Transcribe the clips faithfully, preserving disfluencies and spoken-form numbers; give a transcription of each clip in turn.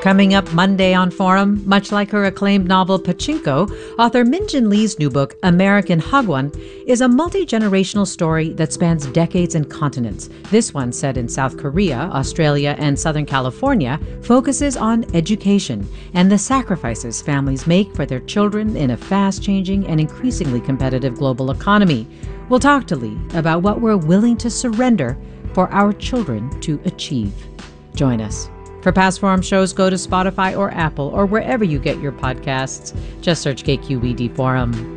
Coming up Monday on Forum, much like her acclaimed novel Pachinko, author Min-Jin Lee's new book, American Hagwon, is a multi-generational story that spans decades and continents. This one, set in South Korea, Australia, and Southern California, focuses on education and the sacrifices families make for their children in a fast-changing and increasingly competitive global economy. We'll talk to Lee about what we're willing to surrender for our children to achieve. Join us. For past Forum shows, go to Spotify or Apple or wherever you get your podcasts. Just search K Q E D Forum.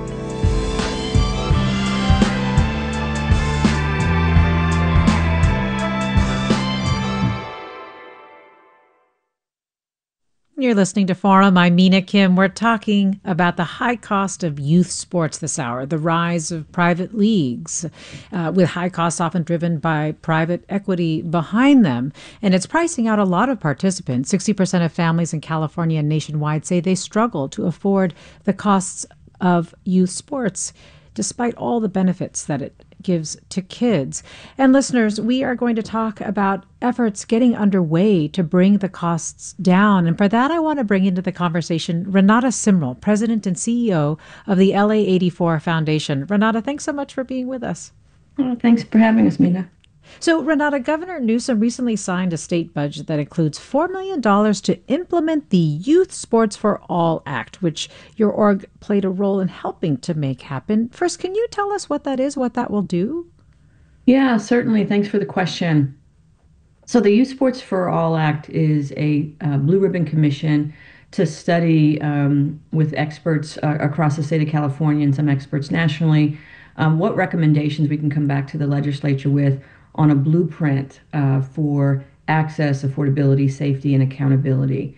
You're listening to Forum. I'm Mina Kim. We're talking about the high cost of youth sports this hour, the rise of private leagues, uh, with high costs often driven by private equity behind them. And it's pricing out a lot of participants. sixty percent of families in California and nationwide say they struggle to afford the costs of youth sports, despite all the benefits that it gives to kids. And listeners, we are going to talk about efforts getting underway to bring the costs down. And for that, I want to bring into the conversation Renata Simrel, President and C E O of the L A eighty-four Foundation. Renata, thanks so much for being with us. Oh, thanks for having us, Mina. So, Renata, Governor Newsom recently signed a state budget that includes four million dollars to implement the Youth Sports for All Act, which your org played a role in helping to make happen. First, can you tell us what that is, what that will do? Yeah, certainly. Thanks for the question. So the Youth Sports for All Act is a uh, blue ribbon commission to study um, with experts uh, across the state of California and some experts nationally um, what recommendations we can come back to the legislature with on a blueprint uh, for access, affordability, safety, and accountability.